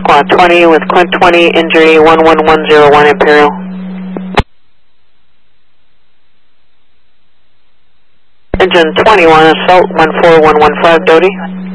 squad 20 with Quint 20, injury 11101 Imperial. Engine 21, assault 14115 Doty.